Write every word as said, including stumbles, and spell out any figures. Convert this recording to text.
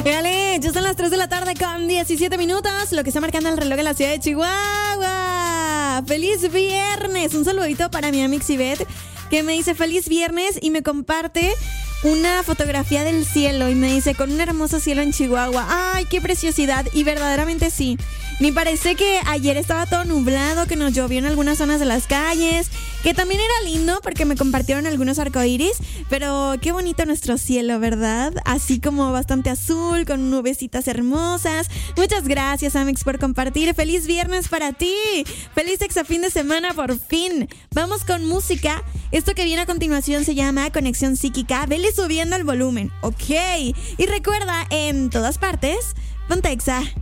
Vale, ya son las tres de la tarde con diecisiete minutos, lo que está marcando el reloj en la ciudad de Chihuahua. ¡Feliz viernes! Un saludito para mi amiga Ivette, que me dice feliz viernes y me comparte una fotografía del cielo y me dice con un hermoso cielo en Chihuahua. ¡Ay, qué preciosidad! Y verdaderamente sí. Me parece que ayer estaba todo nublado, que nos llovió en algunas zonas de las calles, que también era lindo porque me compartieron algunos arcoíris, pero qué bonito nuestro cielo, ¿verdad? Así como bastante azul, con nubecitas hermosas. Muchas gracias, Amix, por compartir. ¡Feliz viernes para ti! ¡Feliz exa fin de semana, por fin! Vamos con música. Esto que viene a continuación se llama Conexión Psíquica. Vele subiendo el volumen, ¿ok? Y recuerda, en todas partes, ponte Exa.